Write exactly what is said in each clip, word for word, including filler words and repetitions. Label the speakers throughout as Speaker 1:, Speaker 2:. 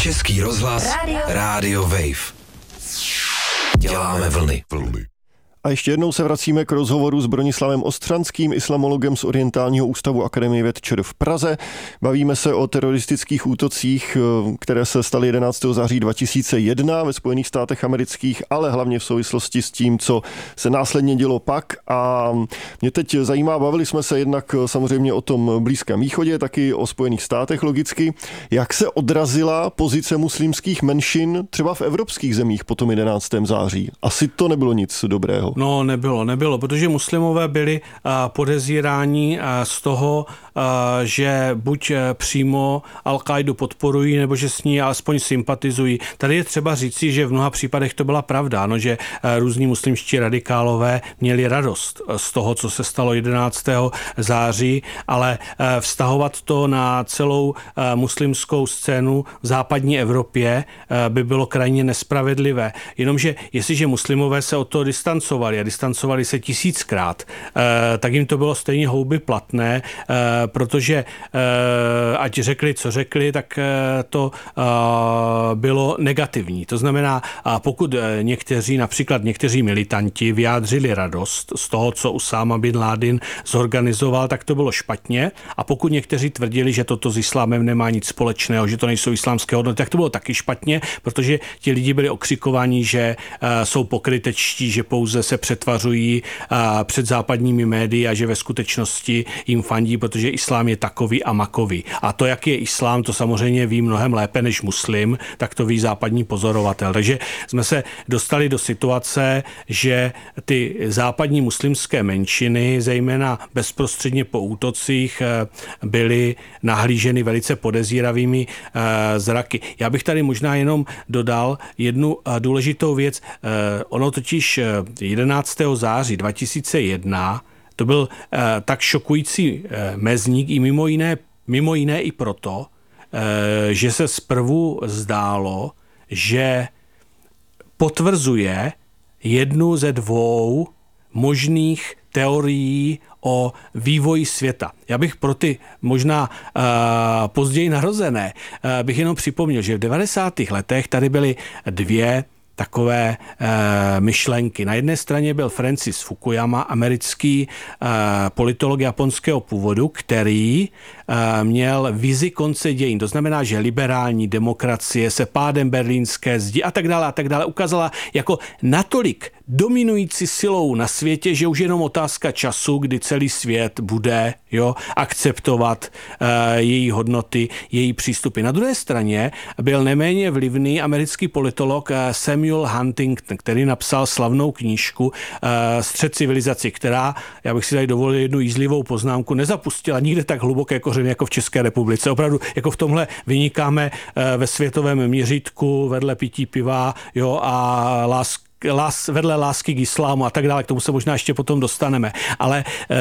Speaker 1: Český rozhlas Rádio, Rádio Wave. Děláme vlny. vlny.
Speaker 2: A ještě jednou se vracíme k rozhovoru s Bronislavem Ostřanským, islamologem z Orientálního ústavu Akademie věd ČR v Praze. Bavíme se o teroristických útocích, které se staly jedenáctého září dva tisíce jedna ve Spojených státech amerických, ale hlavně v souvislosti s tím, co se následně dělo pak. A mě teď zajímá, bavili jsme se jednak samozřejmě o tom Blízkém východě, taky o Spojených státech logicky. Jak se odrazila pozice muslimských menšin třeba v evropských zemích po tom jedenáctého září? Asi to nebylo nic dobrého.
Speaker 3: No nebylo, nebylo, protože muslimové byli podezíráni z toho, že buď přímo Al-Qaidu podporují, nebo že s ní alespoň sympatizují. Tady je třeba říci, že v mnoha případech to byla pravda, no, že různí muslimští radikálové měli radost z toho, co se stalo jedenáctého září, ale vztahovat to na celou muslimskou scénu v západní Evropě by bylo krajně nespravedlivé. Jenomže jestliže muslimové se od toho distancovali, a distancovali se tisíckrát, tak jim to bylo stejně houby platné, protože ať řekli, co řekli, tak to bylo negativní. To znamená, pokud někteří, například někteří militanti vyjádřili radost z toho, co Usáma bin Ládin zorganizoval, tak to bylo špatně. A pokud někteří tvrdili, že toto s islámem nemá nic společného, že to nejsou islámské hodnoty, tak to bylo taky špatně, protože ti lidi byli okřikovaní, že jsou pokrytečtí, že pouze se přetvařují před západními médii a že ve skutečnosti jim fandí, protože islám je takový a makový. A to, jak je islám, to samozřejmě ví mnohem lépe než muslim, tak to ví západní pozorovatel. Takže jsme se dostali do situace, že ty západní muslimské menšiny, zejména bezprostředně po útocích, byly nahlíženy velice podezíravými zraky. Já bych tady možná jenom dodal jednu důležitou věc. Ono totiž jedenáctého září dva tisíce jedna to byl eh, tak šokující eh, mezník i mimo jiné, mimo jiné i proto, eh, že se zprvu zdálo, že potvrzuje jednu ze dvou možných teorií o vývoji světa. Já bych pro ty možná uh, později narozené uh, bych jenom připomněl, že v devadesátých letech tady byly dvě takové e, myšlenky. Na jedné straně byl Francis Fukuyama, americký e, politolog japonského původu, který e, měl vizi konce dějin. To znamená, že liberální demokracie se pádem berlínské zdi a tak dále a tak dále ukázala jako natolik dominující silou na světě, že už jenom otázka času, kdy celý svět bude jo, akceptovat e, její hodnoty, její přístupy. Na druhé straně byl neméně vlivný americký politolog e, Samuel Huntington, který napsal slavnou knížku e, Střed civilizací, která, já bych si tady dovolil jednu jízlivou poznámku, nezapustila nikde tak hluboké kořeny jako v České republice. Opravdu jako v tomhle vynikáme e, ve světovém měřítku vedle pití piva jo, a lásk Lás, vedle lásky k islámu a tak dále, k tomu se možná ještě potom dostaneme. Ale e,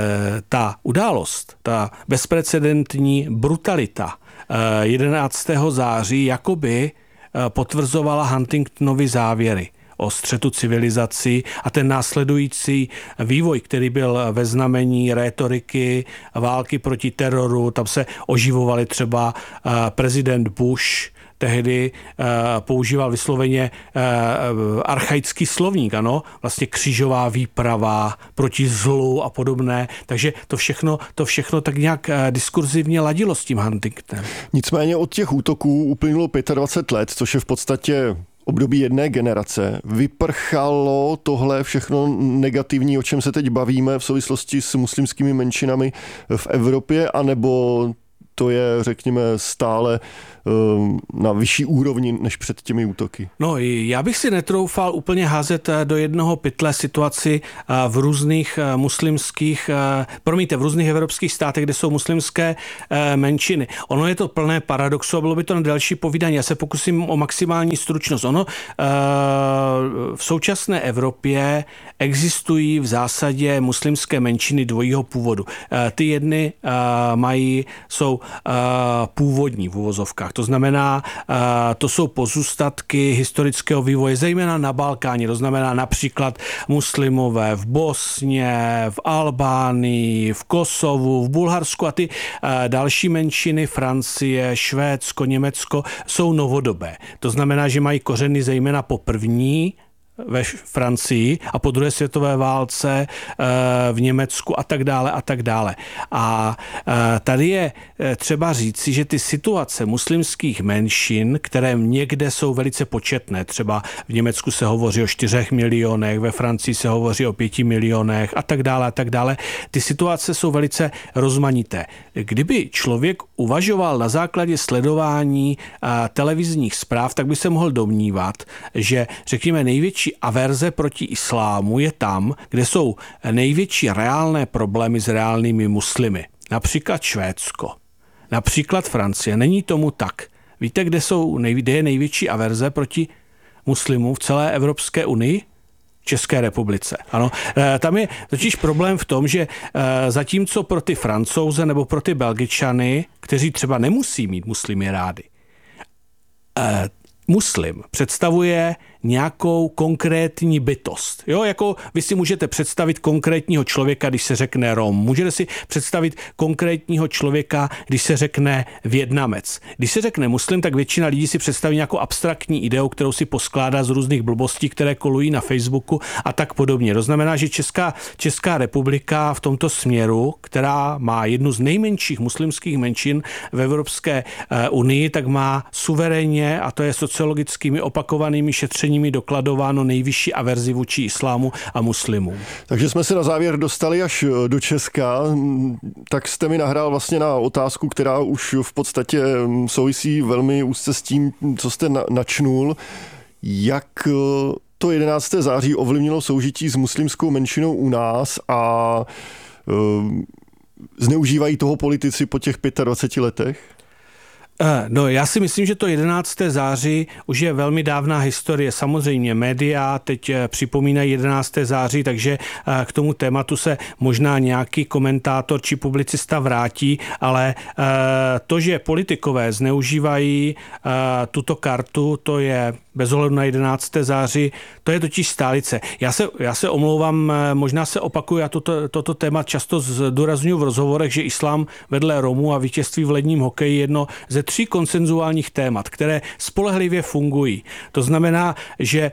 Speaker 3: ta událost, ta bezprecedentní brutalita e, jedenáctého září jakoby e, potvrzovala Huntingtonovy závěry o střetu civilizací a ten následující vývoj, který byl ve znamení rétoriky, války proti teroru, tam se oživovali třeba e, prezident Bush, tehdy uh, používal vysloveně uh, archaický slovník, ano, vlastně křížová výprava proti zlu a podobné, takže to všechno, to všechno tak nějak uh, diskurzivně ladilo s tím Huntingtonem.
Speaker 2: Nicméně od těch útoků uplynulo dvacet pět let, což je v podstatě období jedné generace. Vyprchalo tohle všechno negativní, o čem se teď bavíme v souvislosti s muslimskými menšinami v Evropě, anebo to je, řekněme, stále na vyšší úrovni než před těmi útoky?
Speaker 3: No, já bych si netroufal úplně házet do jednoho pytle situaci v různých muslimských, promiňte, v různých evropských státech, kde jsou muslimské menšiny. Ono je to plné paradoxu a bylo by to na další povídání. Já se pokusím o maximální stručnost. Ono v současné Evropě existují v zásadě muslimské menšiny dvojího původu. Ty jedny mají, jsou původní v uvozovkách. To znamená, to jsou pozůstatky historického vývoje, zejména na Balkáně. To znamená například muslimové v Bosně, v Albánii, v Kosovu, v Bulharsku a ty další menšiny, Francie, Švédsko, Německo, jsou novodobé. To znamená, že mají kořeny zejména po první ve Francii a po druhé světové válce v Německu a tak dále a tak dále. A tady je třeba říci, že ty situace muslimských menšin, které někde jsou velice početné, třeba v Německu se hovoří o čtyřech milionech, ve Francii se hovoří o pěti milionech a tak dále a tak dále, ty situace jsou velice rozmanité. Kdyby člověk uvažoval na základě sledování televizních zpráv, tak by se mohl domnívat, že řekněme největší averze proti islámu je tam, kde jsou největší reálné problémy s reálnými muslimy. Například Švédsko, například Francie. Není tomu tak. Víte, kde, jsou, kde je největší averze proti muslimům v celé Evropské unii? České republice. Ano, tam je totiž problém v tom, že zatímco pro ty Francouze nebo pro ty Belgičany, kteří třeba nemusí mít muslimy rádi, muslim představuje nějakou konkrétní bytost. Jo, jako vy si můžete představit konkrétního člověka, když se řekne Rom. Můžete si představit konkrétního člověka, když se řekne Vietnamec. Když se řekne muslim, tak většina lidí si představí nějakou abstraktní ideu, kterou si poskládá z různých blbostí, které kolují na Facebooku a tak podobně. To znamená, že Česká, Česká republika v tomto směru, která má jednu z nejmenších muslimských menšin v Evropské unii, tak má suverénně, a to je sociologickými opakovanými šetřeními dokladováno, nejvyšší averzi vůči islámu a muslimům.
Speaker 2: Takže jsme se na závěr dostali až do Česka, tak jste mi nahrál vlastně na otázku, která už v podstatě souvisí velmi úzce s tím, co jste načnul. Jak to jedenácté září ovlivnilo soužití s muslimskou menšinou u nás a zneužívají toho politici po těch dvaceti pěti letech?
Speaker 3: No, já si myslím, že to jedenácté září už je velmi dávná historie. Samozřejmě média teď připomínají jedenácté září, takže k tomu tématu se možná nějaký komentátor či publicista vrátí, ale to, že politikové zneužívají tuto kartu, to je bez ohledu na jedenácté září, to je totiž stálice. Já se, já se omlouvám, možná se opakuju, já toto, toto téma často zdůrazňuji v rozhovorech, že islám vedle Romů a vítězství v ledním hokeji je jedno ze tří konsenzuálních témat, které spolehlivě fungují. To znamená, že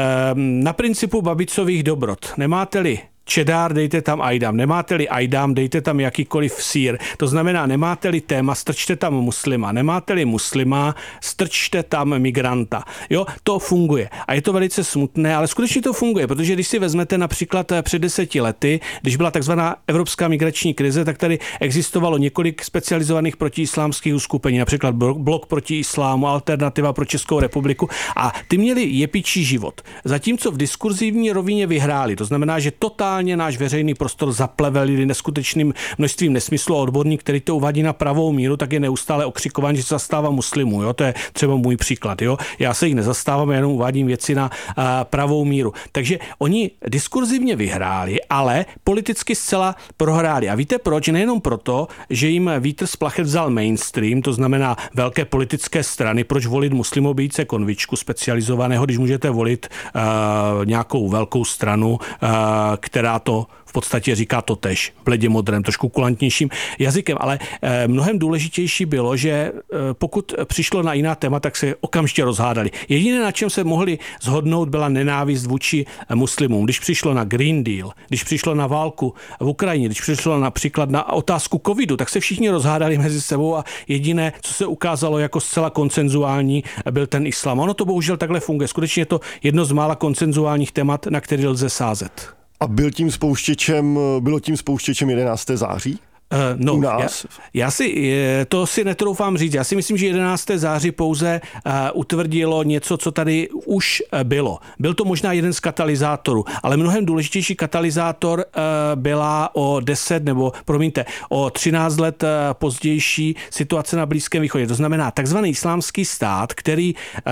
Speaker 3: na principu babicových dobrot nemáte-li čedár, dejte tam ajdam. Nemáte-li ajdam, dejte tam jakýkoliv sýr. To znamená, nemáte-li téma, strčte tam muslima. Nemáte-li muslima, strčte tam migranta. Jo, to funguje. A je to velice smutné, ale skutečně to funguje, protože když si vezmete například před deseti lety, když byla takzvaná evropská migrační krize, tak tady existovalo několik specializovaných protiislámských uskupení, například Blok proti islámu, Alternativa pro Českou republiku, a ty měli jepičí život. Zatímco v diskurzivní rovině vyhráli. To znamená, že totálně náš veřejný prostor zaplevelili neskutečným množstvím nesmyslu a odborník, který to uvádí na pravou míru, tak je neustále okřikován, že se zastává muslimů. Jo? To je třeba můj příklad. Jo? Já se jich nezastávám, jenom uvádím věci na uh, pravou míru. Takže oni diskurzivně vyhráli, ale politicky zcela prohráli. A víte proč? Nejenom proto, že jim vítr z plachet vzal mainstream, to znamená velké politické strany, proč volit muslimobijce konvičku specializovaného, když můžete volit uh, nějakou velkou stranu, uh, která která to v podstatě říká to tež, bledě modrém, trošku kulantnějším jazykem, ale eh, mnohem důležitější bylo, že eh, pokud přišlo na jiná téma, tak se okamžitě rozhádali. Jediné, na čem se mohli shodnout, byla nenávist vůči muslimům. Když přišlo na Green Deal, když přišlo na válku v Ukrajině, když přišlo například na otázku covidu, tak se všichni rozhádali mezi sebou a jediné, co se ukázalo jako zcela konsenzuální, byl ten islám. Ono to bohužel takhle funguje. Skutečně je to jedno z mála konsenzuálních témat, na který lze sázet.
Speaker 2: A byl tím spouštěčem, bylo tím spouštěčem jedenácté září?
Speaker 3: No, já, já si, to si netroufám říct. Já si myslím, že jedenácté září pouze uh, utvrdilo něco, co tady už bylo. Byl to možná jeden z katalyzátorů, ale mnohem důležitější katalyzátor uh, byla o deset nebo, promiňte, o třináct let uh, pozdější situace na Blízkém východě. To znamená takzvaný islámský stát, který uh,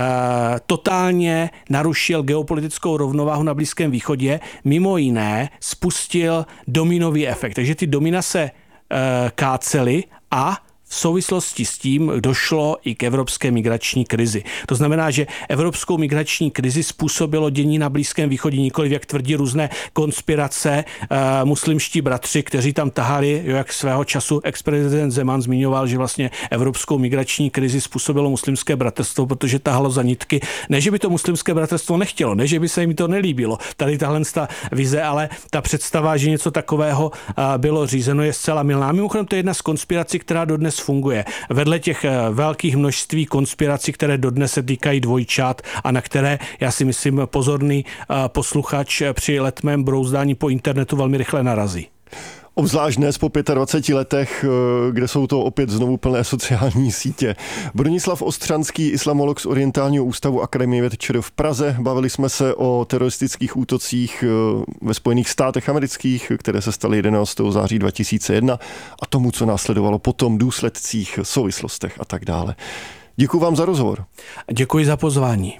Speaker 3: totálně narušil geopolitickou rovnováhu na Blízkém východě, mimo jiné spustil dominový efekt. Takže ty domina se kácely a v souvislosti s tím došlo i k evropské migrační krizi. To znamená, že evropskou migrační krizi způsobilo dění na Blízkém východě, nikoliv, jak tvrdí různé konspirace, uh, muslimští bratři, kteří tam tahali, jo, jak svého času ex-prezident Zeman zmiňoval, že vlastně evropskou migrační krizi způsobilo muslimské bratrstvo, protože tahalo za nitky. Ne, že by to muslimské bratrstvo nechtělo, ne, že by se jim to nelíbilo. Tady tahle ta vize, ale ta představa, že něco takového uh, bylo řízeno, je zcela mylná. Mimochodem, to je jedna z konspirací, která dodnes funguje. Vedle těch uh, velkých množství konspirací, které dodnes se týkají dvojčat a na které, já si myslím, pozorný uh, posluchač při letmém brouzdání po internetu velmi rychle narazí.
Speaker 2: Obzvlášť dnes po dvaceti pěti letech, kde jsou to opět znovu plné sociální sítě. Bronislav Ostřanský, islamolog z Orientálního ústavu Akademie věd ČR v Praze. Bavili jsme se o teroristických útocích ve Spojených státech amerických, které se staly jedenáctého září dva tisíce jedna a tomu, co následovalo potom, důsledcích, souvislostech a tak dále. Děkuji vám za rozhovor.
Speaker 3: Děkuji za pozvání.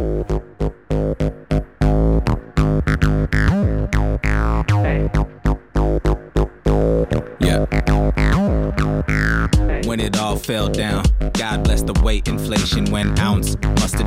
Speaker 4: Yeah. When it all fell down, God bless the weight inflation when ounce mustard